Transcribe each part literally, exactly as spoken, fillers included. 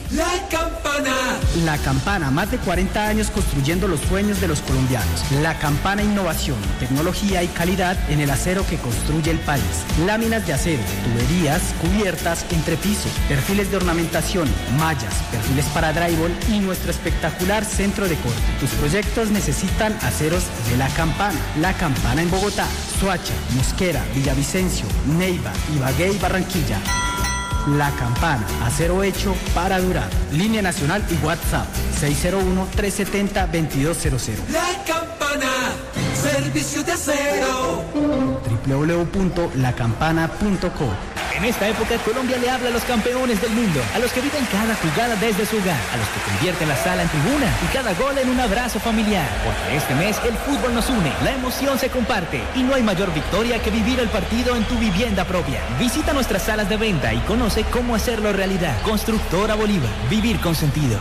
La Campana. La Campana, más de cuarenta años construyendo los sueños de los colombianos. La Campana, innovación, tecnología y calidad en el acero que construye el país. Láminas de acero, tuberías, cubiertas, entrepiso, perfiles de ornamentación, mallas, perfiles para drywall y nuestro espectacular centro de corte. Tus proyectos necesitan aceros de La Campana. La Campana en Bogotá, Soacha, Mosquera, Villavicencio, Neiva, Ibagué y Barranquilla. La Campana, acero hecho para durar. Línea nacional y WhatsApp seis cero uno, tres siete cero, dos dos cero cero. La Campana, servicio de acero. doble u doble u doble u punto la campana punto co. En esta época, Colombia le habla a los campeones del mundo, a los que viven cada jugada desde su hogar, a los que convierten la sala en tribuna y cada gol en un abrazo familiar. Porque este mes el fútbol nos une, la emoción se comparte y no hay mayor victoria que vivir el partido en tu vivienda propia. Visita nuestras salas de venta y conoce cómo hacerlo realidad. Constructora Bolívar, vivir con sentido.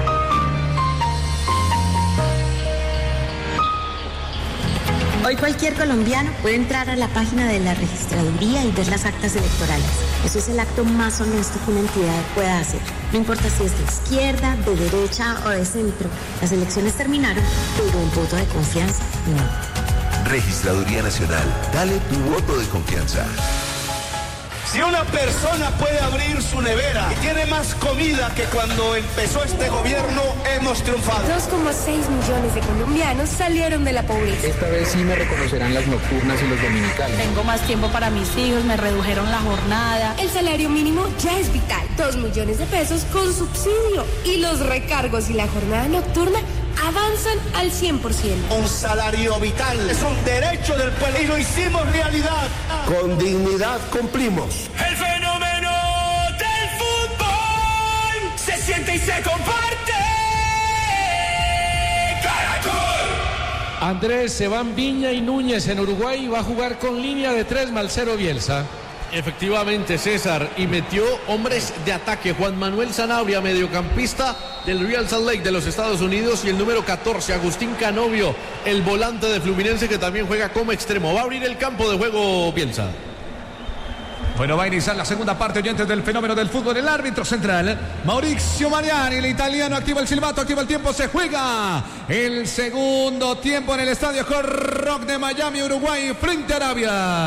Hoy cualquier colombiano puede entrar a la página de la registraduría y ver las actas electorales. Eso es el acto más honesto que una entidad pueda hacer. No importa si es de izquierda, de derecha o de centro. Las elecciones terminaron, pero el voto de confianza no. Registraduría Nacional. Dale tu voto de confianza. Si una persona puede abrir su nevera y tiene más comida que cuando empezó este gobierno, hemos triunfado. dos coma seis millones de colombianos salieron de la pobreza. Esta vez sí me reconocerán las nocturnas y los dominicales. Tengo más tiempo para mis hijos, me redujeron la jornada. El salario mínimo ya es vital. Dos millones de pesos con subsidio. Y los recargos y la jornada nocturna avanzan al cien por ciento. Un salario vital es un derecho del pueblo y lo hicimos realidad. Con dignidad cumplimos. El fenómeno del fútbol se siente y se comparte. ¡Caracol! Andrés, se van Viña y Núñez en Uruguay y va a jugar con línea de tres Marcelo Bielsa. Efectivamente, César, y metió hombres de ataque. Juan Manuel Sanabria, mediocampista del Real Salt Lake de los Estados Unidos, y el número catorce, Agustín Canovio, el volante de Fluminense, que también juega como extremo. Va a abrir el campo de juego Bielsa. Bueno, va a iniciar la segunda parte, oyentes del fenómeno del fútbol. El árbitro central, Maurizio Mariani, el italiano, activa el silbato, activa el tiempo, se juega el segundo tiempo en el estadio Hard Rock de Miami, Uruguay, frente a Arabia.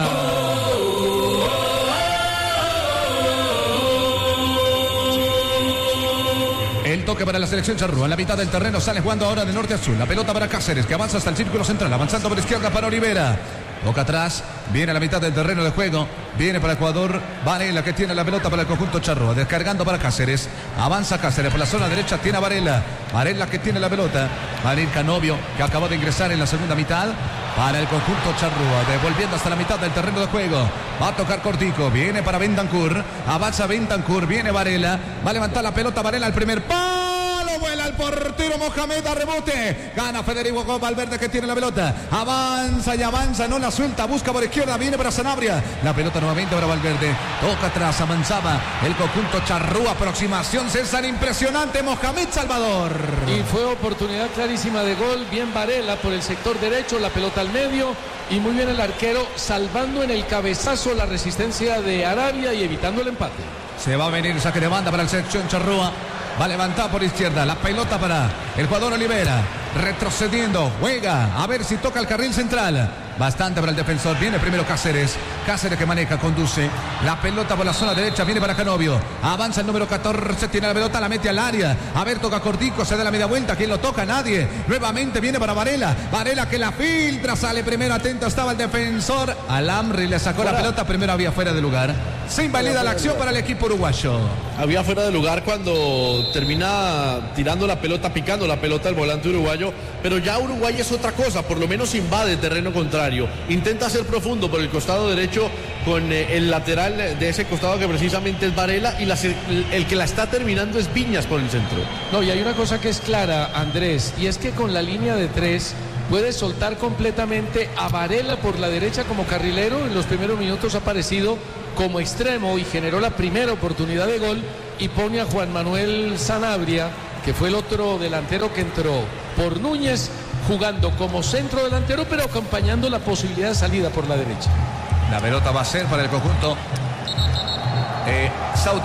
El toque para la selección charrúa. En la mitad del terreno sale jugando ahora de norte a sur. La pelota para Cáceres, que avanza hasta el círculo central. Avanzando por izquierda para Olivera. Toca atrás, viene a la mitad del terreno de juego, viene para el jugador Varela, que tiene la pelota para el conjunto charrúa, descargando para Cáceres, avanza Cáceres por la zona derecha, tiene a Varela, Varela que tiene la pelota, va a ir Canovio, que acabó de ingresar en la segunda mitad, para el conjunto charrúa, devolviendo hasta la mitad del terreno de juego, va a tocar Cortico, viene para Bentancur, avanza Bentancur, viene Varela, va a levantar la pelota Varela al primer palo, vuela el portero Mohamed a rebote, gana Federico Valverde, que tiene la pelota, avanza y avanza, no la suelta, busca por izquierda, viene para Sanabria, la pelota nuevamente para Valverde, toca atrás, avanzaba el conjunto charrúa, aproximación César, impresionante Mohamed Salvador. Y fue oportunidad clarísima de gol, bien Varela por el sector derecho, la pelota al medio, y muy bien el arquero salvando en el cabezazo la resistencia de Arabia y evitando el empate. Se va a venir saque de banda para la selección charrúa. Va a levantar por izquierda la pelota para el jugador Olivera, retrocediendo, juega, a ver si toca el carril central, bastante para el defensor, viene primero Cáceres, Cáceres que maneja, conduce, la pelota por la zona derecha, viene para Canovio, avanza el número catorce, tiene la pelota, la mete al área, a ver, toca Cortico, se da la media vuelta, ¿quién lo toca? Nadie, nuevamente viene para Varela, Varela que la filtra, sale primero, atento estaba el defensor, Alamri le sacó fuera. La pelota, primero había fuera de lugar, se invalida la acción para el equipo uruguayo. Había fuera de lugar cuando termina tirando la pelota, picando la pelota el volante uruguayo, pero ya Uruguay es otra cosa, por lo menos invade terreno contrario, intenta ser profundo por el costado derecho con eh, el lateral de ese costado que precisamente es Varela, y la, el, el que la está terminando es Viñas por el centro. No, y hay una cosa que es clara, Andrés, y es que con la línea de tres puede soltar completamente a Varela por la derecha como carrilero, en los primeros minutos ha aparecido como extremo y generó la primera oportunidad de gol, y pone a Juan Manuel Sanabria, que fue el otro delantero que entró por Núñez, jugando como centro delantero, pero acompañando la posibilidad de salida por la derecha. La pelota va a ser para el conjunto eh, saudí.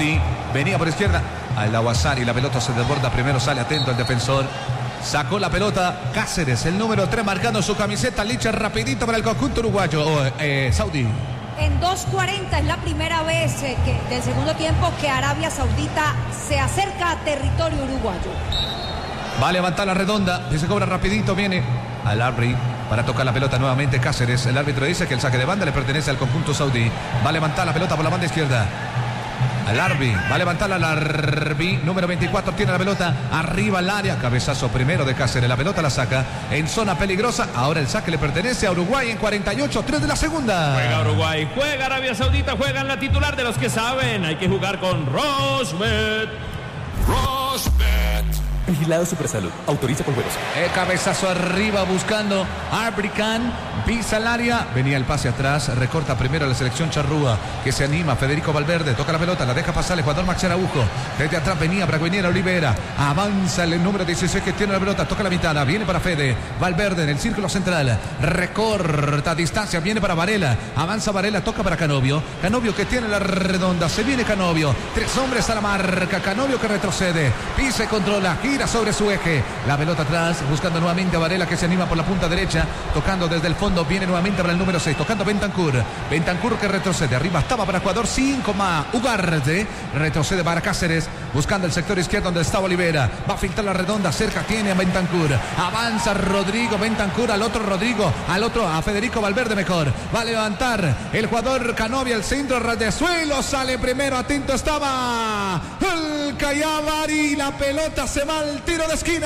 venía por izquierda al Aguasari, la pelota se desborda, primero sale atento el defensor. Sacó la pelota Cáceres, el número tres, marcando su camiseta. Licha rapidito para el conjunto uruguayo, oh, eh, saudí. En dos cuarenta es la primera vez eh, que, del segundo tiempo que Arabia Saudita se acerca a territorio uruguayo. Va a levantar la redonda y se cobra rapidito, viene al Arbi para tocar la pelota nuevamente Cáceres. El árbitro dice que el saque de banda le pertenece al conjunto saudí. Va a levantar la pelota por la banda izquierda. Al Arbi, va a levantar al Arbi, número veinticuatro, tiene la pelota arriba al área, cabezazo primero de Cáceres, la pelota la saca en zona peligrosa, ahora el saque le pertenece a Uruguay en cuarenta y ocho, tres de la segunda. Juega Uruguay, juega Arabia Saudita, juega en la titular de los que saben, hay que jugar con Rosmet. Rosmet. Vigilado Supersalud. Autoriza con juegos. El cabezazo arriba buscando Arbrican. Pisa el área. Venía el pase atrás. Recorta primero la selección charrúa. Que se anima. Federico Valverde. Toca la pelota. La deja pasar el jugador Max Araujo. Desde atrás venía Braguiniera Olivera. Avanza el número dieciséis que tiene la pelota. Toca la mitad. Viene para Fede. Valverde en el círculo central. Recorta distancia. Viene para Varela. Avanza Varela. Toca para Canovio. Canovio que tiene la redonda. Se viene Canovio. Tres hombres a la marca. Canovio que retrocede. Pisa y controla. Gira sobre su eje, la pelota atrás, buscando nuevamente a Varela que se anima por la punta derecha, tocando desde el fondo, viene nuevamente para el número seis, tocando Bentancur, Bentancur que retrocede, arriba estaba para Ecuador, cinco más, Ugarte, retrocede para Cáceres, buscando el sector izquierdo donde estaba Olivera, va a filtrar la redonda, cerca tiene a Bentancur, avanza Rodrigo Bentancur, al otro Rodrigo, al otro a Federico Valverde mejor, va a levantar el jugador Canovia, el centro de suelo, sale primero, atento estaba el Cayavari, la pelota se va al tiro de esquina.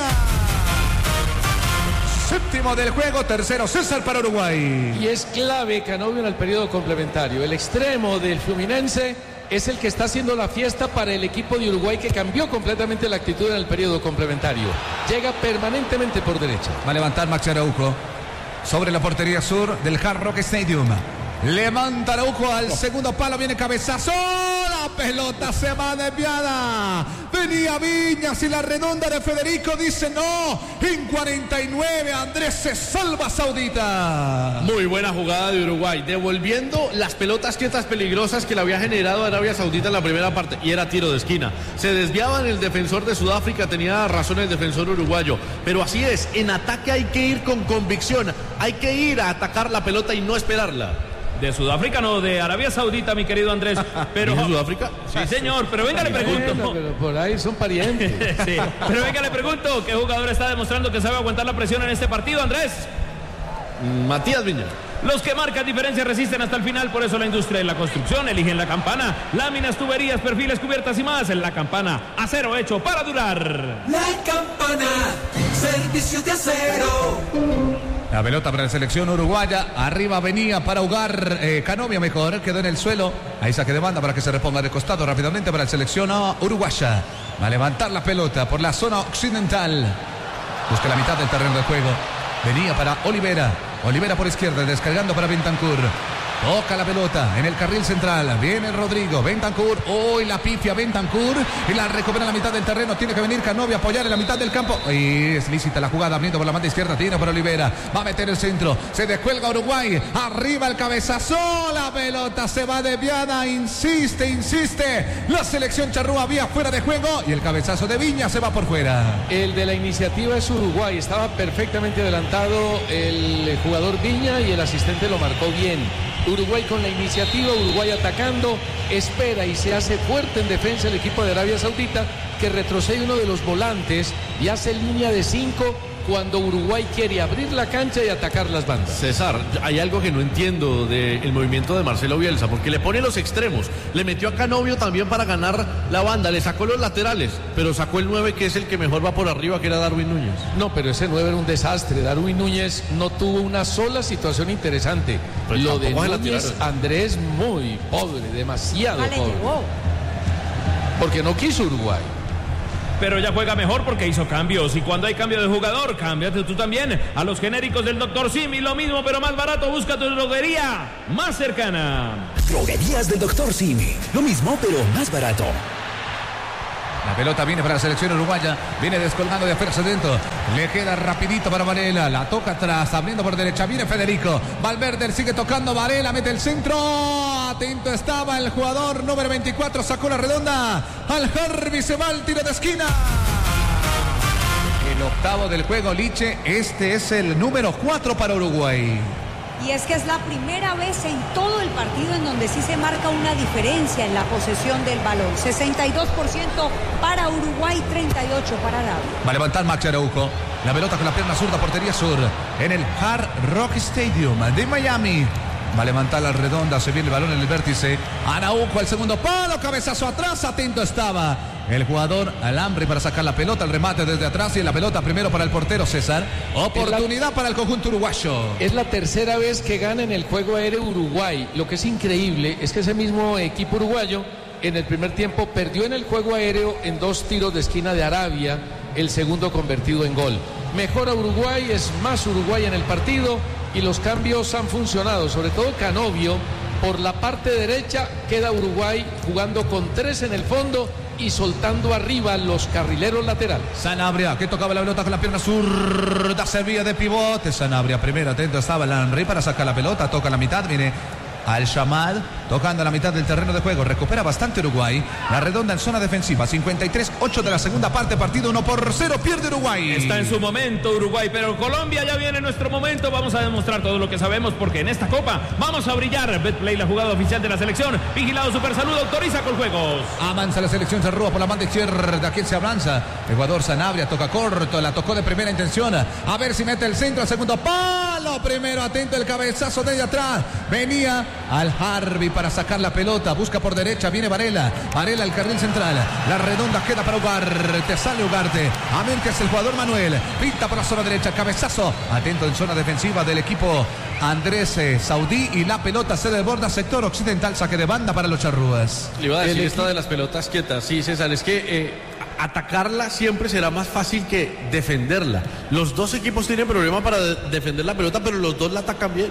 Séptimo del juego, tercero César para Uruguay. Y es clave Canovio en el periodo complementario. El extremo del Fluminense es el que está haciendo la fiesta para el equipo de Uruguay, que cambió completamente la actitud en el periodo complementario. Llega permanentemente por derecha. Va a levantar Max Araujo sobre la portería sur del Hard Rock Stadium. Levanta Araujo al segundo palo, viene cabezazo, la pelota se va desviada, venía Viñas y la redonda de Federico dice no, en cuarenta y nueve Andrés se salva Saudita. Muy buena jugada de Uruguay, devolviendo las pelotas quietas peligrosas que le había generado Arabia Saudita en la primera parte, y era tiro de esquina, se desviaban el defensor de Sudáfrica, tenía razón el defensor uruguayo, pero así es, en ataque hay que ir con convicción, hay que ir a atacar la pelota y no esperarla. De Sudáfrica, no, de Arabia Saudita, mi querido Andrés. Pero ¿de Sudáfrica? Sí, señor, pero venga, le pregunto. Bueno, pero por ahí son parientes. Sí, pero venga, le pregunto, ¿qué jugador está demostrando que sabe aguantar la presión en este partido, Andrés? Matías Viña. Los que marcan diferencia resisten hasta el final, por eso la industria de la construcción eligen La Campana. Láminas, tuberías, perfiles, cubiertas y más. En La Campana, acero hecho para durar. La Campana, servicios de acero. La pelota para la selección uruguaya. Arriba venía para jugar eh, Canovia mejor. Quedó en el suelo. Ahí saque de banda para que se reponga de costado rápidamente para la selección uruguaya. Va a levantar la pelota por la zona occidental. Busca la mitad del terreno de juego. Venía para Olivera. Olivera por izquierda, descargando para Bentancur. Toca la pelota en el carril central. Viene Rodrigo. Bentancur. Hoy la pifia Bentancur. Y la recupera en la mitad del terreno. Tiene que venir Canovia a apoyar en la mitad del campo. Y es lícita la jugada. Abriendo por la banda izquierda. Tiene para Olivera. Va a meter el centro. Se descuelga Uruguay. Arriba el cabezazo. La pelota se va desviada. Insiste, insiste. La selección charrúa vía fuera de juego. Y el cabezazo de Viña se va por fuera. El de la iniciativa es Uruguay. Estaba perfectamente adelantado el jugador Viña y el asistente lo marcó bien. Uruguay con la iniciativa, Uruguay atacando, espera y se hace fuerte en defensa el equipo de Arabia Saudita, que retrocede uno de los volantes y hace línea de cinco cuando Uruguay quiere abrir la cancha y atacar las bandas. César, hay algo que no entiendo del movimiento de Marcelo Bielsa, porque le pone los extremos, le metió a Canovio también para ganar la banda, le sacó los laterales, pero sacó el nueve que es el que mejor va por arriba, que era Darwin Núñez. No, pero ese nueve era un desastre. Darwin Núñez no tuvo una sola situación interesante. Pues lo de Núñez, Andrés, muy pobre, demasiado Vale, pobre. llegó. Porque no quiso Uruguay. Pero ya juega mejor porque hizo cambios. Y cuando hay cambio de jugador, cámbiate tú también a los genéricos del doctor Simi. Lo mismo pero más barato. Busca tu droguería más cercana. Droguerías del doctor Simi. Lo mismo pero más barato. La pelota viene para la selección uruguaya. Viene descolgando de afuera hacia adentro. Le queda rapidito para Varela. La toca atrás, abriendo por derecha. Viene Federico. Valverde sigue tocando. Varela mete el centro. Atento estaba el jugador número veinticuatro. Sacó la redonda. Al Harvey se va al tiro de esquina. El octavo del juego, Liche. Este es el número cuatro para Uruguay. Y es que es la primera vez en todo el partido en donde sí se marca una diferencia en la posesión del balón. sesenta y dos por ciento para Uruguay, treinta y ocho por ciento para Arabia. Va a levantar Maxi Araujo. La pelota con la pierna zurda, portería sur. En el Hard Rock Stadium de Miami. Va a levantar la redonda, se viene el balón en el vértice. Araujo al segundo palo, cabezazo atrás, atento estaba el jugador Alambre para sacar la pelota, el remate desde atrás y la pelota primero para el portero César. Oportunidad la, para el conjunto uruguayo. Es la tercera vez que gana en el juego aéreo Uruguay. Lo que es increíble es que ese mismo equipo uruguayo en el primer tiempo perdió en el juego aéreo en dos tiros de esquina de Arabia, el segundo convertido en gol. Mejora Uruguay, es más Uruguay en el partido y los cambios han funcionado, sobre todo Canovio. Por la parte derecha queda Uruguay jugando con tres en el fondo y soltando arriba los carrileros laterales. Sanabria, que tocaba la pelota con la pierna zurda, servía de pivote. Sanabria primero, atento estaba Lanry para sacar la pelota, toca la mitad, viene Al Shamal, tocando a la mitad del terreno de juego. Recupera bastante Uruguay. La redonda en zona defensiva. cincuenta y tres ocho de la segunda parte. Partido uno por cero. Pierde Uruguay. Está en su momento Uruguay, pero Colombia ya viene nuestro momento. Vamos a demostrar todo lo que sabemos porque en esta Copa vamos a brillar. Betplay, la jugada oficial de la selección. Vigilado Supersalud, autoriza con juegos. Avanza la selección, se arrúa por la banda izquierda. ¿Quién se avanza? El jugador Sanabria toca corto. La tocó de primera intención. A ver si mete el centro. Segundo palo. Primero atento el cabezazo de atrás. Venía al Harvey para sacar la pelota, busca por derecha, viene Varela, Varela al carril central, la redonda queda para Ugarte, sale Ugarte, Amén que es el jugador Manuel, pinta por la zona derecha, cabezazo, atento en zona defensiva del equipo Andrés eh, Saudí y la pelota se desborda sector occidental, saque de banda para los charrúas. Le iba a decir esta de las pelotas quietas, sí César, es que eh, atacarla siempre será más fácil que defenderla. Los dos equipos tienen problema para de- defender la pelota, pero los dos la atacan bien.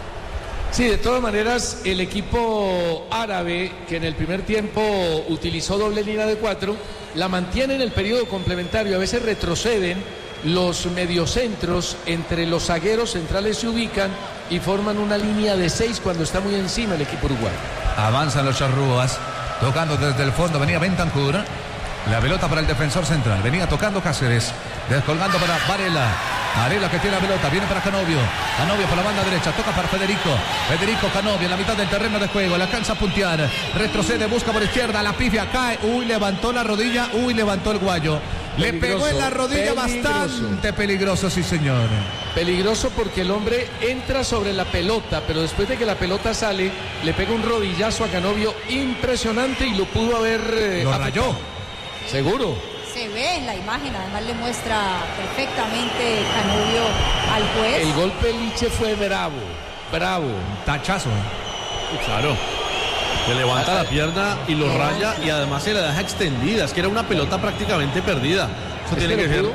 Sí, de todas maneras, el equipo árabe, que en el primer tiempo utilizó doble línea de cuatro, la mantiene en el periodo complementario. A veces retroceden los mediocentros, entre los zagueros centrales se ubican y forman una línea de seis cuando está muy encima el equipo uruguayo. Avanzan los charrúas, tocando desde el fondo, venía Bentancur. La pelota para el defensor central, venía tocando Cáceres, descolgando para Varela. Varela que tiene la pelota, viene para Canovio. Canovio por la banda derecha, toca para Federico. Federico Canovio en la mitad del terreno de juego, le alcanza a puntear. Retrocede, busca por izquierda, la pifia cae. Uy, levantó la rodilla, uy, levantó el guayo. Le pegó en la rodilla, peligroso. Bastante peligroso, sí señor. Peligroso porque el hombre entra sobre la pelota, pero después de que la pelota sale, le pega un rodillazo a Canovio impresionante y lo pudo haber... Eh, lo rayó. Seguro. Se ve en la imagen, además le muestra perfectamente Canovio al juez. El golpe Liche fue bravo, bravo. Tachazo. Claro. Le levanta la pierna y lo raya y además se la deja extendida. Es que era una pelota prácticamente perdida. Eso Es tiene que que lo ser.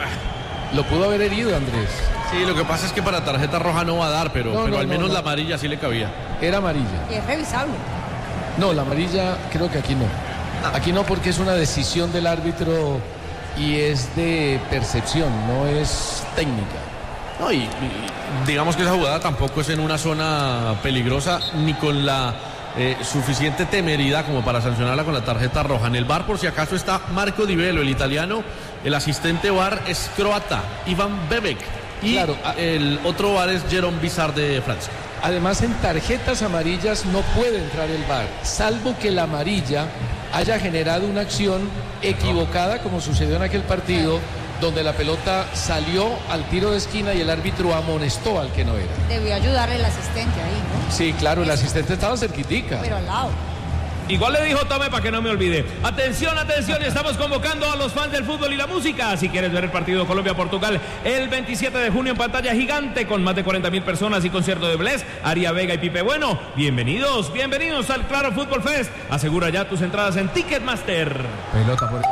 pudo- Lo pudo haber herido, Andrés. Sí, lo que pasa es que para tarjeta roja no va a dar, pero, No, pero no, al no, menos no. la amarilla sí le cabía. Era amarilla. Y es revisable. No, la amarilla creo que aquí no. Aquí no porque es una decisión del árbitro y es de percepción, no es técnica. No, y, y digamos que esa jugada tampoco es en una zona peligrosa ni con la eh, suficiente temeridad como para sancionarla con la tarjeta roja. En el V A R por si acaso está Marco Di Bello, el italiano. El asistente V A R es croata, Ivan Bebek. Y Claro. el otro V A R es Jérôme Bizarre de Francia. Además, en tarjetas amarillas no puede entrar el V A R, salvo que la amarilla haya generado una acción equivocada, como sucedió en aquel partido, donde la pelota salió al tiro de esquina y el árbitro amonestó al que no era. Debió ayudarle el asistente ahí, ¿no? Sí, claro, el asistente estaba cerquitica. Pero al lado. Igual le dijo Tome para que no me olvide. Atención, atención, estamos convocando a los fans del fútbol y la música. Si quieres ver el partido Colombia-Portugal el veintisiete de junio en pantalla gigante con más de cuarenta mil personas y concierto de Bless, Aria Vega y Pipe Bueno. Bienvenidos, bienvenidos al Claro Fútbol Fest. Asegura ya tus entradas en Ticketmaster. Pelota por...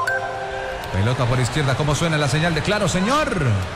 Pelota por izquierda, ¿cómo suena la señal de Claro, señor?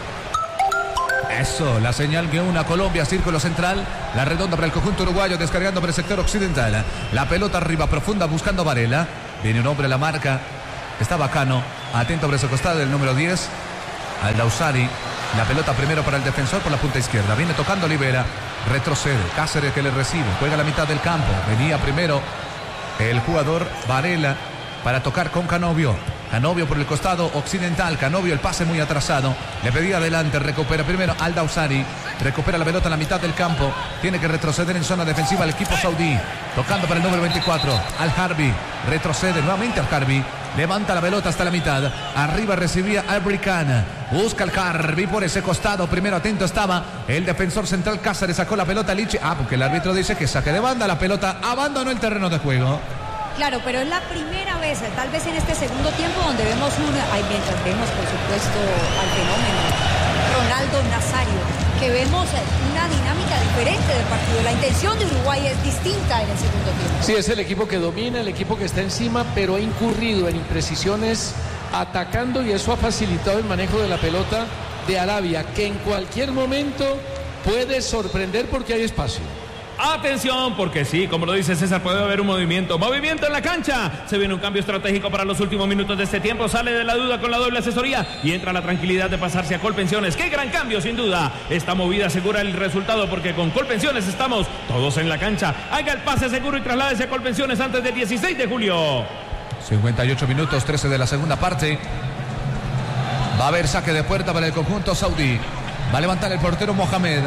Eso, la señal que une a Colombia, círculo central, la redonda para el conjunto uruguayo, descargando por el sector occidental. La pelota arriba, profunda, buscando Varela. Viene un hombre a la marca. Está Bacano, atento por ese costado del número diez, Aldausari. La pelota primero para el defensor por la punta izquierda. Viene tocando Olivera, retrocede. Cáceres que le recibe, juega a la mitad del campo. Venía primero el jugador Varela para tocar con Canovio. Canovio por el costado occidental. Canovio, el pase muy atrasado. Le pedía adelante, recupera primero Aldausari. Recupera la pelota en la mitad del campo. Tiene que retroceder en zona defensiva el equipo saudí. Tocando para el número veinticuatro, Al Harbi. Retrocede nuevamente Al Harbi. Levanta la pelota hasta la mitad. Arriba recibía Albricana. Busca el Harbi por ese costado. Primero atento estaba el defensor central Cáceres. Sacó la pelota Lichi. Ah, porque el árbitro dice que saque de banda. La pelota abandonó el terreno de juego. Claro, pero es la primera vez, tal vez en este segundo tiempo, donde vemos una, ay, mientras vemos por supuesto al fenómeno Ronaldo Nazario, que vemos una dinámica diferente del partido. La intención de Uruguay es distinta en el segundo tiempo. Sí, es el equipo que domina, el equipo que está encima, pero ha incurrido en imprecisiones atacando y eso ha facilitado el manejo de la pelota de Arabia, que en cualquier momento puede sorprender porque hay espacio. Atención, porque sí, como lo dice César, puede haber un movimiento. Movimiento en la cancha. Se viene un cambio estratégico para los últimos minutos de este tiempo. Sale de la duda con la doble asesoría y entra la tranquilidad de pasarse a Colpensiones. ¡Qué gran cambio, sin duda! Esta movida asegura el resultado porque con Colpensiones estamos todos en la cancha. Haga el pase seguro y trasládese a Colpensiones antes del dieciséis de julio. cincuenta y ocho minutos, trece de la segunda parte. Va a haber saque de puerta para el conjunto saudí. Va a levantar el portero Mohamed.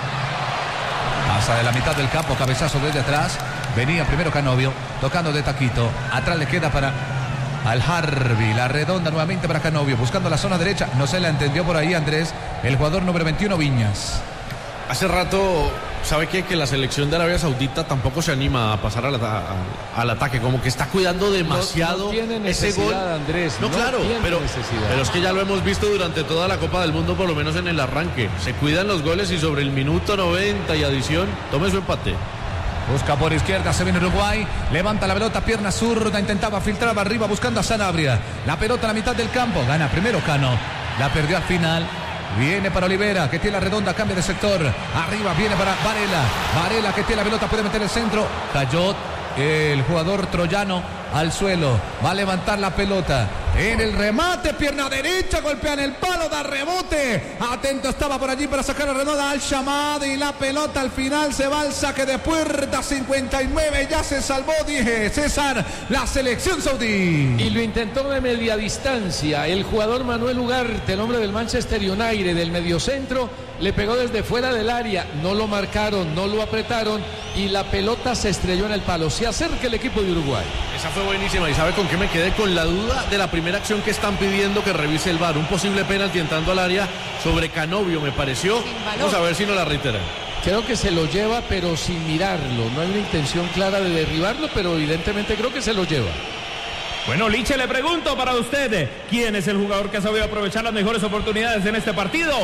Pasa de la mitad del campo, cabezazo desde atrás. Venía primero Canovio, tocando de taquito. Atrás le queda para Al Harbi. La redonda nuevamente para Canovio, buscando la zona derecha. No se la entendió por ahí Andrés, el jugador número veintiuno, Viñas. Hace rato, ¿sabe qué? Que la selección de Arabia Saudita tampoco se anima a pasar al, a, al ataque, como que está cuidando demasiado no, no tiene ese gol. Andrés, no, no claro, pero, pero es que ya lo hemos visto durante toda la Copa del Mundo, por lo menos en el arranque. Se cuidan los goles y sobre el minuto noventa y adición, tome su empate. Busca por izquierda, se viene Uruguay, levanta la pelota, pierna zurda, intentaba filtrar arriba buscando a Sanabria. La pelota a la mitad del campo, gana primero Cano, la perdió al final. Viene para Olivera, que tiene la redonda, cambia de sector. Arriba viene para Varela. Varela que tiene la pelota, puede meter el centro. Cayó el jugador troyano al suelo. Va a levantar la pelota. En el remate, pierna derecha, golpea en el palo, da rebote. Atento estaba por allí para sacar la redonda al Shamad. Y la pelota al final se va al saque de puerta. cincuenta y nueve, ya se salvó, dije César, la selección saudí. Y lo intentó de media distancia. El jugador Manuel Ugarte, el hombre del Manchester United, del mediocentro, le pegó desde fuera del área. No lo marcaron, no lo apretaron. Y la pelota se estrelló en el palo. Se acerca el equipo de Uruguay. Esa fue buenísima. ¿Y sabe con qué me quedé? Con la duda de la primera acción que están pidiendo que revise el V A R. Un posible penalti entrando al área sobre Canovio, me pareció. Vamos a ver si no la reiteran. Creo que se lo lleva, pero sin mirarlo. No hay una intención clara de derribarlo, pero evidentemente creo que se lo lleva. Bueno, Liche, le pregunto para usted, ¿quién es el jugador que ha sabido aprovechar las mejores oportunidades en este partido?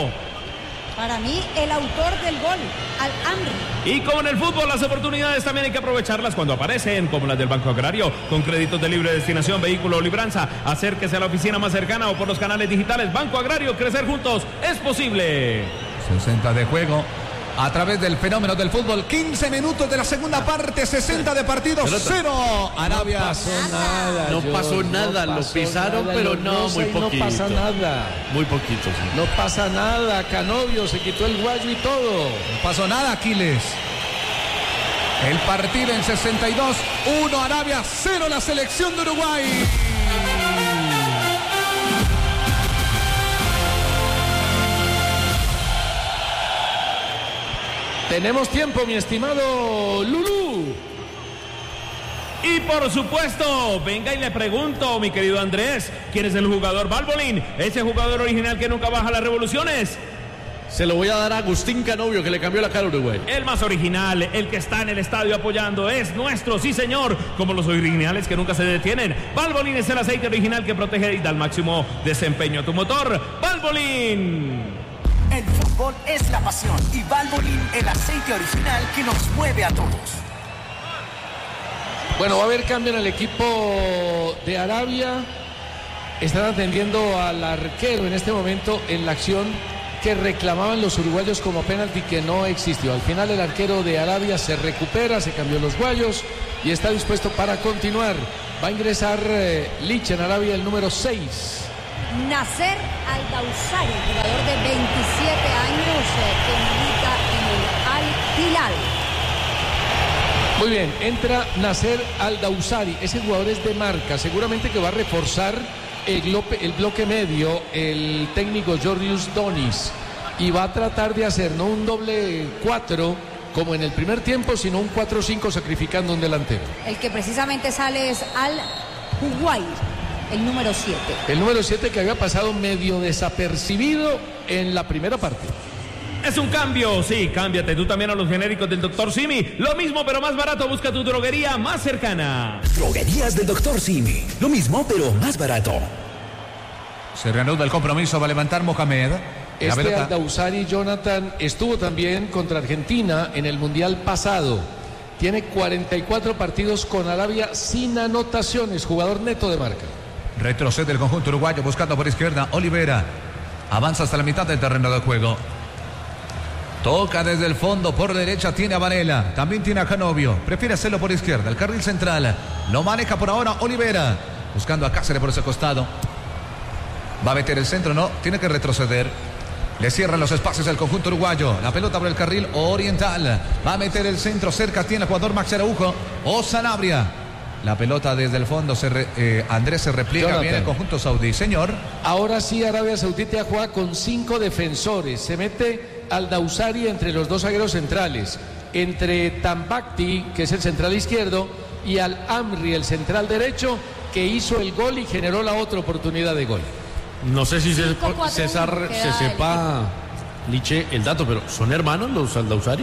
Para mí, el autor del gol, Al-Amri. Y como en el fútbol, las oportunidades también hay que aprovecharlas cuando aparecen, como las del Banco Agrario, con créditos de libre destinación, vehículo o libranza. Acérquese a la oficina más cercana o por los canales digitales. Banco Agrario, crecer juntos es posible. sesenta de juego a través del fenómeno del fútbol. quince minutos de la segunda parte, sesenta de partido, cero. Arabia. No pasó nada. No yo, pasó nada, no lo pasó pisaron, nada, pero lo no, muy poquito. No pasa nada. Muy poquito, sí. No pasa nada. Canovio se quitó el guayo y todo. No pasó nada, Aquiles. El partido en sesenta y dos, uno Arabia, cero la selección de Uruguay. Tenemos tiempo, mi estimado Lulú. Y por supuesto, venga y le pregunto, mi querido Andrés, ¿quién es el jugador Valbolín? Ese jugador original que nunca baja las revoluciones. Se lo voy a dar a Agustín Canovio, que le cambió la cara a Uruguay. El más original, el que está en el estadio apoyando, es nuestro, sí señor, como los originales que nunca se detienen. Valbolín es el aceite original que protege y da al máximo desempeño a tu motor. Valbolín. El fútbol es la pasión y Valvoline, el aceite original que nos mueve a todos. Bueno, va a haber cambio en el equipo de Arabia. Están atendiendo al arquero en este momento en la acción que reclamaban los uruguayos como penalti, que no existió. Al final el arquero de Arabia se recupera, se cambió los guayos y está dispuesto para continuar Va a ingresar eh, Lich en Arabia, el número seis. Nasser Al-Dawsari, jugador de veintisiete años eh, que milita en el Al-Hilal. Muy bien, entra Nasser Al-Dawsari. Ese jugador es de marca, seguramente que va a reforzar el, glope, el bloque medio, el técnico Georgios Donis, y va a tratar de hacer no un doble cuatro como en el primer tiempo, sino un cuatro cinco sacrificando un delantero. El que precisamente sale es Al-Huwair, el número siete. El número siete que había pasado medio desapercibido en la primera parte. Es un cambio, sí, cámbiate tú también a los genéricos del doctor Simi. Lo mismo pero más barato, busca tu droguería más cercana. Droguerías del doctor Simi, lo mismo pero más barato. Se reanuda el compromiso, va a levantar Mohamed. Este Al-Dawsari, Jonathan, estuvo también contra Argentina en el Mundial pasado. Tiene cuarenta y cuatro partidos con Arabia sin anotaciones, jugador neto de marca. Retrocede el conjunto uruguayo buscando por izquierda Olivera. Avanza hasta la mitad del terreno de juego. Toca desde el fondo, por derecha tiene a Varela, también tiene a Canovio, prefiere hacerlo por izquierda, el carril central, lo maneja por ahora Olivera, buscando a Cáceres por ese costado. Va a meter el centro, no, tiene que retroceder. Le cierran los espacios al conjunto uruguayo, la pelota por el carril oriental, va a meter el centro, cerca tiene el jugador Max Araujo o Sanabria. La pelota desde el fondo, se re, eh, Andrés se repliega, Jonathan. Bien el conjunto saudí, señor. Ahora sí Arabia Saudita juega con cinco defensores, se mete Al-Dawsari entre los dos zagueros centrales, entre Tambakti, que es el central izquierdo, y Al-Amri, el central derecho, que hizo el gol y generó la otra oportunidad de gol. No sé si César se sepa, Liche, el dato, pero ¿son hermanos los Al-Dawsari?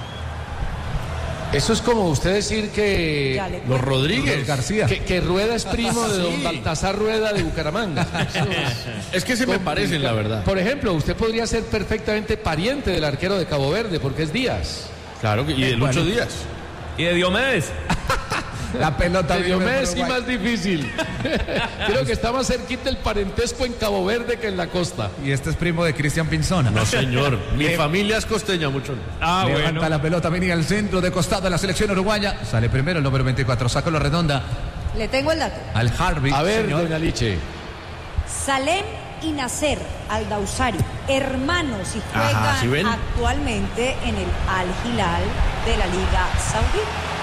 Eso es como usted decir que los Rodríguez García, que, que Rueda es primo de don Baltasar Rueda de Bucaramanga. Es que se me parecen, la verdad. Por ejemplo, usted podría ser perfectamente pariente del arquero de Cabo Verde, porque es Díaz. Claro, y de Lucho Díaz. Y de Diomedes. La pelota de Diomedes sí más difícil. Creo que está más cerquita el parentesco en Cabo Verde que en la costa. Y este es primo de Cristian Pinzón. No, señor. Mi familia es costeña, mucho. Ah, Levanta bueno. La pelota, venía al centro de costado de la selección uruguaya. Sale primero el número veinticuatro, saca la redonda. Le tengo el dato. Al Harvey. A ver, señor. Doña Liche. Salem y Nasser Al-Dawsari, hermanos, y juegan Ajá, ¿sí actualmente en el Al-Hilal de la Liga Saudí.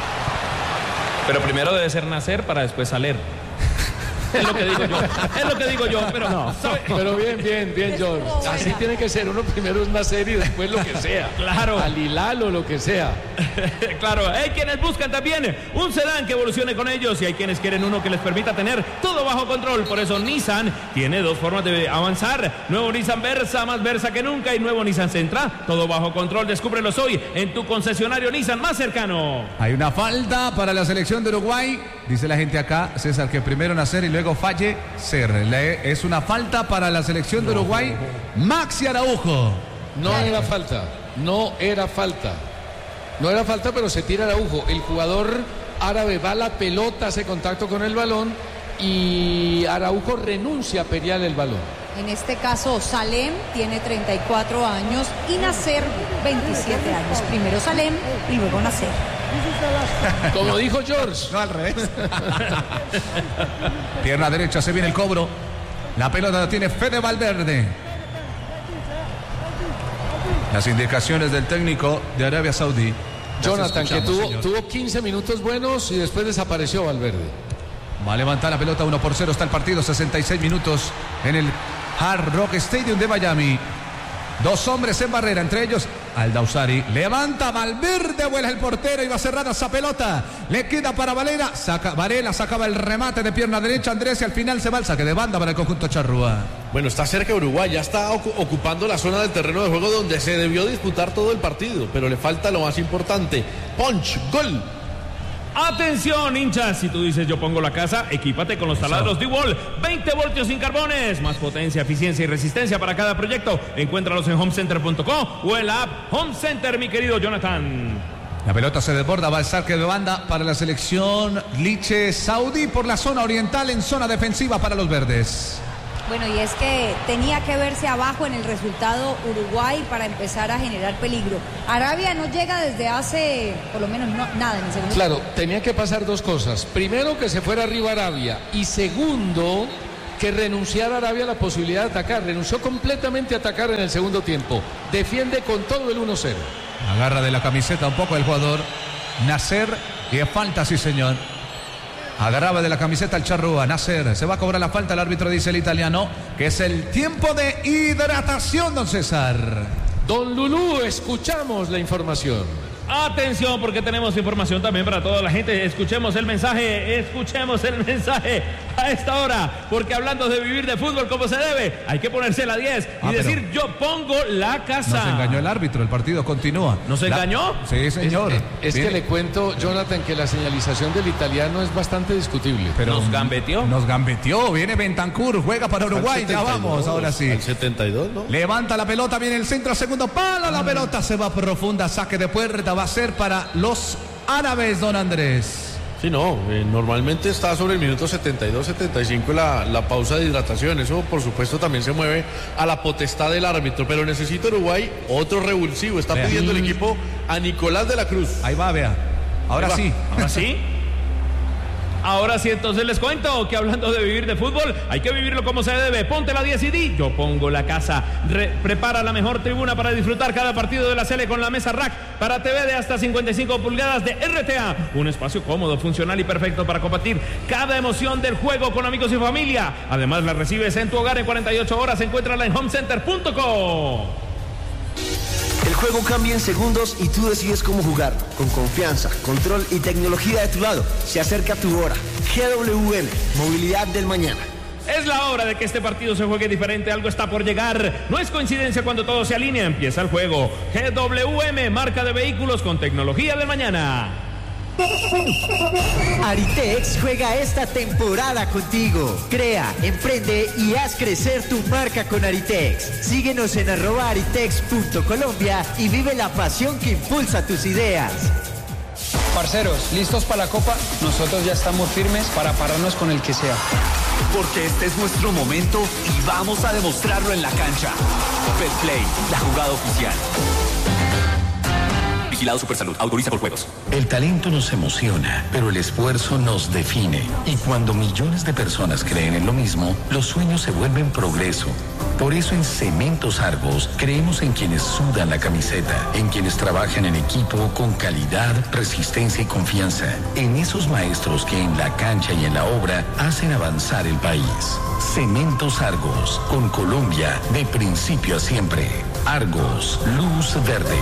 Pero primero debe ser Nasser para después Saler. Es lo que digo yo. Es lo que digo yo, pero no. ¿sabe? Pero bien, bien, bien, George. Así tiene que ser. Uno primero es Nasser y después lo que sea. Claro. Al Hilal o lo que sea. Claro. Hay quienes buscan también un sedán que evolucione con ellos y hay quienes quieren uno que les permita tener todo bajo control. Por eso Nissan tiene dos formas de avanzar. Nuevo Nissan Versa, más Versa que nunca, y nuevo Nissan Sentra, todo bajo control. Descúbrelos hoy en tu concesionario Nissan más cercano. Hay una falta para la selección de Uruguay. Dice la gente acá, César, que primero Nasser y luego fallecer. Es una falta para la selección de Uruguay. Maxi Araujo. No era falta, no era falta. No era falta, pero se tira Araujo. El jugador árabe va a la pelota, hace contacto con el balón y Araujo renuncia a pelear el balón. En este caso, Salem tiene treinta y cuatro años y Nasser veintisiete años. Primero Salem y luego Nasser. Como dijo George. No, al revés. Pierna derecha, se viene el cobro. La pelota la tiene Fede Valverde. Las indicaciones del técnico de Arabia Saudí. Jonathan, que tuvo, tuvo quince minutos buenos y después desapareció Valverde. Va a levantar la pelota, uno por cero está el partido, sesenta y seis minutos en el Hard Rock Stadium de Miami. Dos hombres en barrera, entre ellos Al-Dawsari. Levanta Valverde, vuela el portero y va a cerrar esa pelota. Le queda para Varela, saca, Varela sacaba el remate de pierna derecha Andrés y al final se va el saque de banda para el conjunto charrúa. Bueno, está cerca Uruguay, ya está ocupando la zona del terreno de juego donde se debió disputar todo el partido, pero le falta lo más importante: punch, gol. Atención, hinchas, si tú dices yo pongo la casa, equípate con los taladros D-Wall, veinte voltios sin carbones, más potencia, eficiencia y resistencia para cada proyecto. Encuéntralos en home center punto com o en la app Home Center, mi querido Jonathan. La pelota se desborda, va el saque de banda para la selección Liche Saudí por la zona oriental en zona defensiva para los verdes. Bueno, y es que tenía que verse abajo en el resultado Uruguay para empezar a generar peligro. Arabia no llega desde hace, por lo menos, no, nada en el segundo Claro, tiempo. tenía que pasar dos cosas. Primero, que se fuera arriba Arabia. Y segundo, que renunciara Arabia a la posibilidad de atacar. Renunció completamente a atacar en el segundo tiempo. Defiende con todo el uno cero. Agarra de la camiseta un poco el jugador Nasser. Y es falta, sí señor. Agarraba de la camiseta el Charrúa, Nasser. Se va a cobrar la falta, el árbitro dice el italiano, que es el tiempo de hidratación, don César. Don Lulú, escuchamos la información. Atención, porque tenemos información también para toda la gente. Escuchemos el mensaje, escuchemos el mensaje a esta hora, porque hablando de vivir de fútbol como se debe, hay que ponerse la diez y Ah, decir yo pongo la casa. Nos engañó el árbitro, el partido continúa. ¿Nos La... engañó? Sí, señor. Es, es, es que le cuento, Jonathan, que la señalización del italiano es bastante discutible. Pero ¿nos gambeteó? Nos gambeteó, viene Bentancur, juega para Uruguay, ya vamos, ahora sí. El setenta y dos, ¿no? Levanta la pelota, viene el centro, segundo palo, la pelota se va profunda, saque de puerta, va a ser para los árabes, don Andrés. Sí, no, eh, normalmente está sobre el minuto setenta y dos, setenta y cinco la, la pausa de hidratación. Eso, por supuesto, también se mueve a la potestad del árbitro. Pero necesita Uruguay otro revulsivo. Está Vea. pidiendo el equipo a Nicolás de la Cruz. Ahí va, vea. Ahora va. sí. Ahora sí. Ahora sí, entonces les cuento que hablando de vivir de fútbol, hay que vivirlo como se debe. Ponte la diez y di, yo pongo la casa. Re- prepara la mejor tribuna para disfrutar cada partido de la Sele con la mesa rack para T V de hasta cincuenta y cinco pulgadas de R T A. Un espacio cómodo, funcional y perfecto para compartir cada emoción del juego con amigos y familia. Además, la recibes en tu hogar en cuarenta y ocho horas. Encuéntrala en homecenter punto com. El juego cambia en segundos y tú decides cómo jugar. Con confianza, control y tecnología de tu lado. Se acerca tu hora. G W M, movilidad del mañana. Es la hora de que este partido se juegue diferente, algo está por llegar. No es coincidencia cuando todo se alinea, empieza el juego. G W M, marca de vehículos con tecnología del mañana. Aritex juega esta temporada contigo. Crea, emprende y haz crecer tu marca con Aritex. Síguenos en arroba aritex punto colombia y vive la pasión que impulsa tus ideas. Parceros, ¿listos para la Copa? Nosotros ya estamos firmes para pararnos con el que sea. Porque este es nuestro momento y vamos a demostrarlo en la cancha. Betplay, la jugada oficial. Vigilado Supersalud, autoriza por juegos. El talento nos emociona, pero el esfuerzo nos define. Y cuando millones de personas creen en lo mismo, los sueños se vuelven progreso. Por eso en Cementos Argos creemos en quienes sudan la camiseta, en quienes trabajan en equipo con calidad, resistencia y confianza, en esos maestros que en la cancha y en la obra hacen avanzar el país. Cementos Argos, con Colombia de principio a siempre. Argos, luz verde.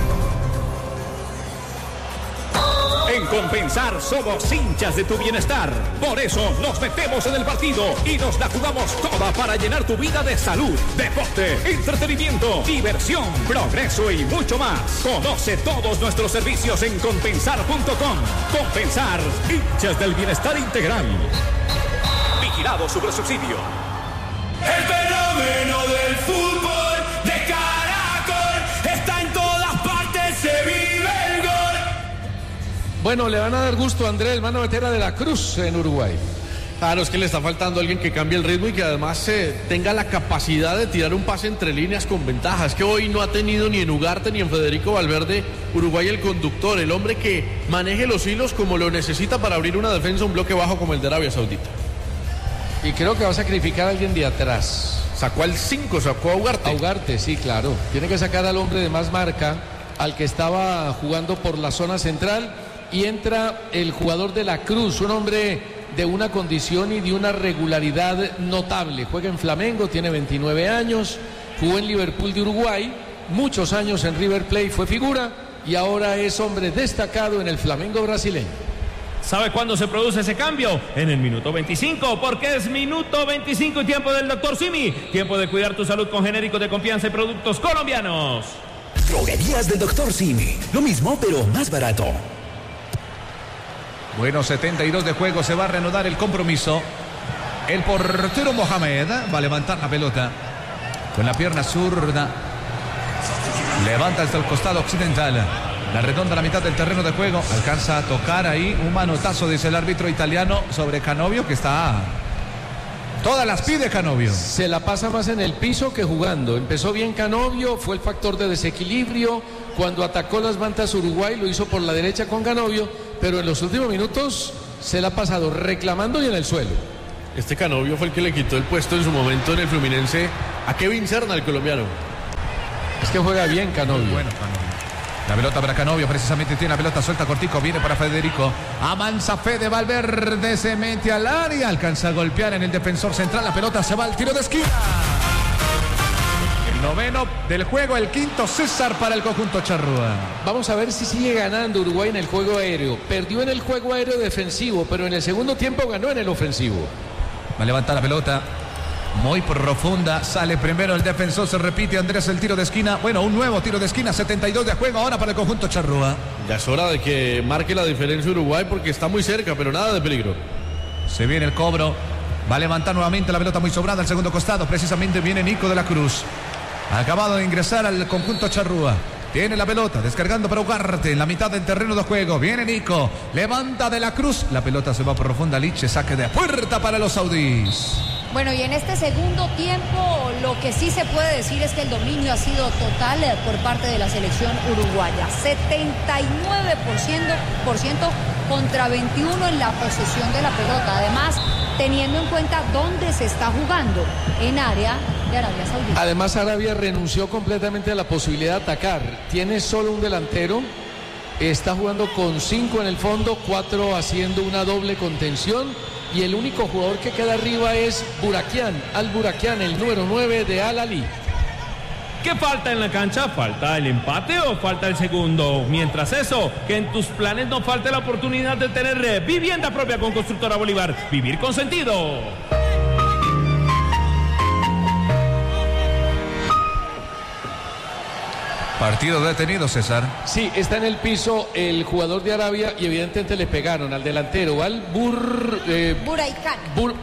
En Compensar somos hinchas de tu bienestar. Por eso nos metemos en el partido y nos la jugamos toda para llenar tu vida de salud, deporte, entretenimiento, diversión, progreso y mucho más. Conoce todos nuestros servicios en compensar punto com. Compensar, hinchas del bienestar integral. Vigilado Supersubsidio. El fenómeno del fútbol de Caracol está en todas partes, se vive el gol. Bueno, le van a dar gusto a Andrés, van a meter a De la Cruz en Uruguay. Claro, es que le está faltando alguien que cambie el ritmo y que además eh, tenga la capacidad de tirar un pase entre líneas con ventaja. Es que hoy no ha tenido ni en Ugarte ni en Federico Valverde Uruguay el conductor, el hombre que maneje los hilos como lo necesita para abrir una defensa, un bloque bajo como el de Arabia Saudita. Y creo que va a sacrificar a alguien de atrás. Sacó al cinco, sacó a Ugarte. A Ugarte, sí, claro. Tiene que sacar al hombre de más marca, al que estaba jugando por la zona central. Y entra el jugador de la Cruz, un hombre de una condición y de una regularidad notable. Juega en Flamengo, tiene veintinueve años, jugó en Liverpool de Uruguay, muchos años en River Plate, fue figura y ahora es hombre destacado en el Flamengo brasileño. ¿Sabe cuándo se produce ese cambio? En el minuto veinticinco, porque es minuto veinticinco y tiempo del doctor Simi. Tiempo de cuidar tu salud con genéricos de confianza y productos colombianos. Droguerías del doctor Simi. Lo mismo, pero más barato. Bueno, setenta y dos de juego, se va a reanudar el compromiso. El portero Mohamed va a levantar la pelota con la pierna zurda. Levanta hasta el costado occidental. La redonda a la mitad del terreno de juego. Alcanza a tocar ahí un manotazo, dice el árbitro italiano, sobre Canovio, que está Todas las pide Canovio. Se la pasa más en el piso que jugando. Empezó bien Canovio, fue el factor de desequilibrio. Cuando atacó las bandas Uruguay lo hizo por la derecha con Canovio, pero en los últimos minutos se la ha pasado reclamando y en el suelo. Este Canovio fue el que le quitó el puesto en su momento en el Fluminense a Kevin Serna, el colombiano. Es que juega bien Canovio. Bueno, Canovio. La pelota para Canovio, precisamente tiene la pelota suelta cortico, viene para Federico. Avanza Fede Valverde, se mete al área, alcanza a golpear en el defensor central, la pelota se va al tiro de esquina. El noveno del juego, el quinto César para el conjunto charrúa. Vamos a ver si sigue ganando Uruguay en el juego aéreo. Perdió en el juego aéreo defensivo, pero en el segundo tiempo ganó en el ofensivo. Va a levantar la pelota. Muy profunda, sale primero el defensor, se repite Andrés el tiro de esquina, bueno, un nuevo tiro de esquina, setenta y dos de juego ahora para el conjunto charrúa. Ya es hora de que marque la diferencia Uruguay porque está muy cerca, pero nada de peligro. Se viene el cobro, va a levantar nuevamente la pelota muy sobrada al segundo costado, precisamente viene Nico de la Cruz. Ha acabado de ingresar al conjunto charrúa. Tiene la pelota, descargando para Ugarte en la mitad del terreno de juego. Viene Nico, levanta de la Cruz. La pelota se va profunda, Liche, saque de puerta para los saudíes. Bueno, y en este segundo tiempo lo que sí se puede decir es que el dominio ha sido total por parte de la selección uruguaya. setenta y nueve por ciento contra veintiuno en la posesión de la pelota. Además, teniendo en cuenta dónde se está jugando, en área de Arabia Saudita. Además, Arabia renunció completamente a la posibilidad de atacar. Tiene solo un delantero. Está jugando con cinco en el fondo, cuatro haciendo una doble contención. Y el único jugador que queda arriba es Buraquian, Al Buraquian, el número nueve de Al Ahly. ¿Qué falta en la cancha? ¿Falta el empate o falta el segundo? Mientras eso, que en tus planes no falte la oportunidad de tener vivienda propia con Constructora Bolívar. Vivir con sentido. Partido detenido, César. Sí, está en el piso el jugador de Arabia y evidentemente le pegaron al delantero, al Bur... Eh, Buraican. Bur,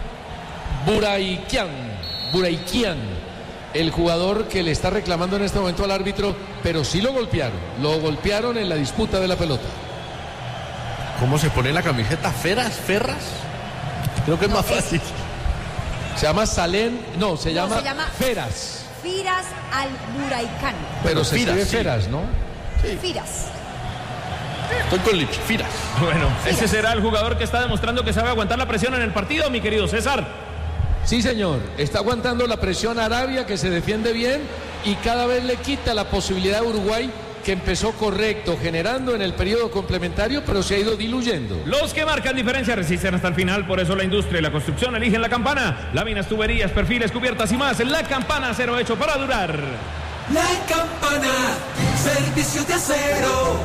Buraikian. Buraikian. El jugador que le está reclamando en este momento al árbitro, pero sí lo golpearon. Lo golpearon en la disputa de la pelota. ¿Cómo se pone la camiseta? ¿Feras? ¿Ferras? Creo que es no, más fácil. Es... Se llama Salén, no, se, no, llama, se llama Feras. Firas Al Buraican. Pero bueno, se Firas, escribe sí. Feras, ¿no? Sí. Firas. Estoy con Lich, Firas. Bueno, Firas. ese será el jugador que está demostrando que sabe aguantar la presión en el partido, mi querido César. Sí, señor. Está aguantando la presión Arabia, que se defiende bien y cada vez le quita la posibilidad a Uruguay, que empezó correcto, generando en el periodo complementario, pero se ha ido diluyendo. Los que marcan diferencia resisten hasta el final, por eso la industria y la construcción eligen La Campana. Láminas, tuberías, perfiles, cubiertas y más. La Campana, acero hecho para durar. La Campana, servicio de acero.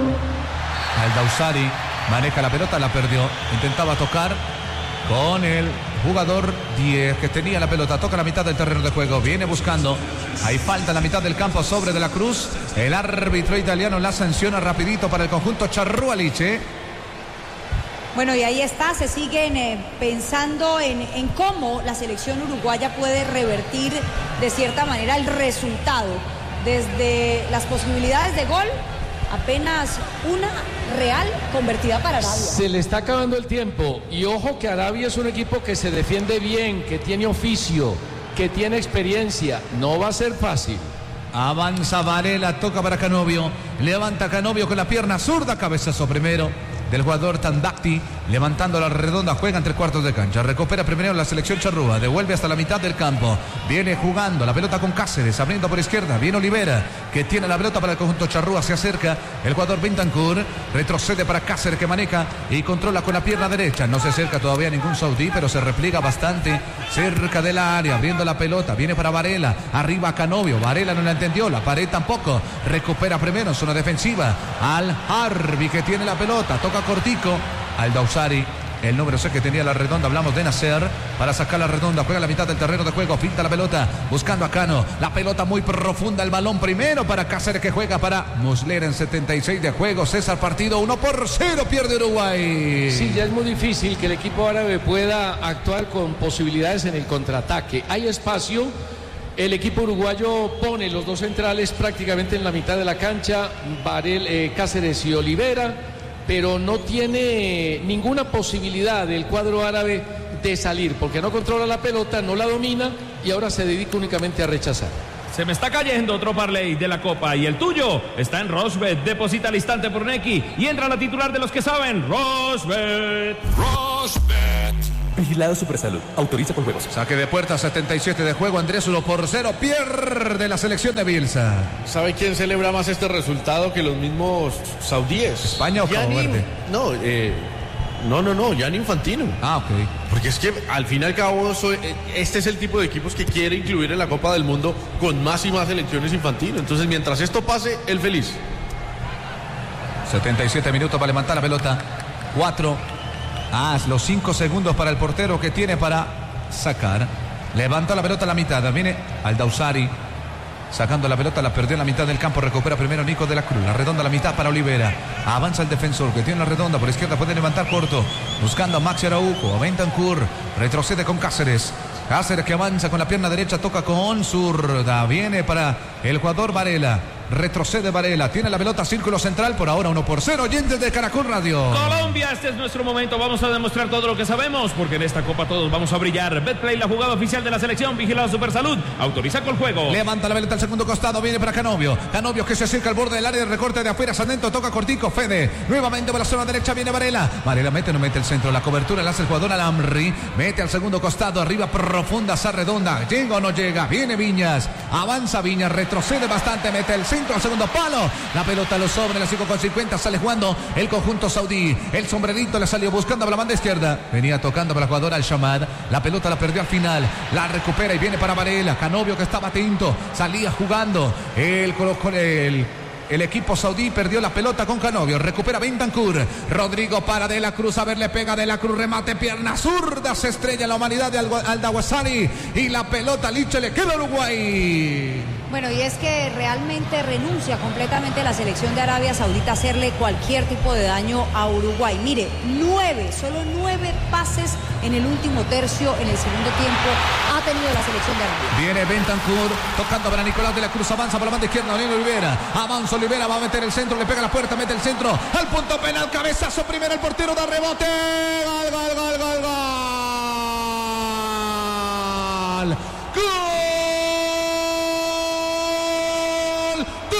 Aldausari maneja la pelota, la perdió. Intentaba tocar con el jugador diez que tenía la pelota. Toca la mitad del terreno de juego. Viene buscando. Hay falta en la mitad del campo sobre de la Cruz. El árbitro italiano la sanciona rapidito para el conjunto charrúa, Liche. Bueno, y ahí está, se siguen eh, pensando en, en cómo la selección uruguaya puede revertir de cierta manera el resultado. Desde las posibilidades de gol, apenas una real convertida para Arabia. Se le está acabando el tiempo y ojo que Arabia es un equipo que se defiende bien, que tiene oficio, que tiene experiencia. No va a ser fácil. Avanza Varela, toca para Canovio. Levanta Canovio con la pierna zurda, cabezazo primero del jugador Tandakti, levantando la redonda, juega en tres cuartos de cancha, recupera primero la selección charrúa, devuelve hasta la mitad del campo, viene jugando la pelota con Cáceres, abriendo por izquierda, viene Olivera, que tiene la pelota para el conjunto charrúa, se acerca el jugador Bentancur, retrocede para Cáceres que maneja y controla con la pierna derecha, no se acerca todavía ningún saudí, pero se repliega bastante cerca del área, abriendo la pelota, viene para Varela, arriba Canovio, Varela no la entendió, la pared tampoco, recupera primero en zona defensiva, Al Harbi que tiene la pelota, toca cortico, Aldausari, el número seis que tenía la redonda, hablamos de Nacer, para sacar la redonda, juega la mitad del terreno de juego, pinta la pelota, buscando a Cano, la pelota muy profunda, el balón primero para Cáceres que juega para Muslera en setenta y seis de juego, César partido uno por cero, pierde Uruguay. Sí, ya es muy difícil que el equipo árabe pueda actuar con posibilidades en el contraataque, hay espacio. El equipo uruguayo pone los dos centrales prácticamente en la mitad de la cancha, Varel, eh, Cáceres y Olivera, pero no tiene ninguna posibilidad del cuadro árabe de salir, porque no controla la pelota, no la domina y ahora se dedica únicamente a rechazar. Se me está cayendo otro parlay de la Copa y el tuyo está en Rosbet. Deposita al instante por Nequi y entra a la titular de los que saben, Rosbet. Rosbet. Vigilado Supersalud. Autoriza con juegos. Saque de puerta, setenta y siete de juego. Andrés uno por cero. Pierde la selección de Bielsa. ¿Sabe quién celebra más este resultado que los mismos saudíes? ¿España o Cabo Gianni, Verde? No, eh, no, no, no, Gianni Infantino. Ah, ok. Porque es que al fin y al cabo soy, este es el tipo de equipos que quiere incluir en la Copa del Mundo con más y más selecciones Infantino. Entonces, mientras esto pase, él feliz. setenta y siete minutos para levantar la pelota. cuatro. Ah, los cinco segundos para el portero que tiene para sacar. Levanta la pelota a la mitad. Viene Aldausari. Sacando la pelota, la perdió en la mitad del campo. Recupera primero Nico de la Cruz. La redonda a la mitad para Olivera. Avanza el defensor que tiene la redonda. Por izquierda puede levantar corto. Buscando a Maxi Araujo. A Bentancur. Retrocede con Cáceres. Cáceres que avanza con la pierna derecha. Toca con zurda. Viene para el jugador Varela. Retrocede Varela. Tiene la pelota. Círculo central. Por ahora uno por cero. Oyentes de Caracol Radio. Colombia, este es nuestro momento. Vamos a demostrar todo lo que sabemos. Porque en esta Copa todos vamos a brillar. Betplay, la jugada oficial de la selección. Vigilado Supersalud. Autoriza con juego. Levanta la pelota al segundo costado. Viene para Canovio. Canovio que se acerca al borde del área de recorte de afuera. Adentro. Toca cortico. Fede. Nuevamente por la zona derecha. Viene Varela. Varela mete, no mete el centro. La cobertura la hace el jugador Alamri. Mete al segundo costado. Arriba profunda. Esa redonda. Llega o no llega. Viene Viñas. Avanza Viñas. Retrocede bastante. Mete el centro al segundo palo. La pelota lo sobre. La cinco con cincuenta. Sale jugando el conjunto saudí. El sombrerito le salió buscando por la banda izquierda. Venía tocando para la jugadora Al-Shamad. La pelota la perdió al final. La recupera y viene para Varela. Canovio que estaba atento. Salía jugando. El con el. El equipo saudí perdió la pelota con Canovio. Recupera Bentancur. Rodrigo para De la Cruz. A ver, le pega De la Cruz. Remate, pierna zurda. Se estrella la humanidad de Aldawasari. Y la pelota Liche le queda a Uruguay. Bueno, y es que realmente renuncia completamente la selección de Arabia Saudita a hacerle cualquier tipo de daño a Uruguay. Mire, nueve, solo nueve pases en el último tercio, en el segundo tiempo, ha tenido la selección de Arabia. Viene Bentancur, tocando para Nicolás de la Cruz, avanza por la banda izquierda, Daniel Olivera, avanza Olivera, va a meter el centro, le pega la puerta, mete el centro, al punto penal, cabezazo primero, el portero da rebote, gol, gol, gol, gol, gol, gol.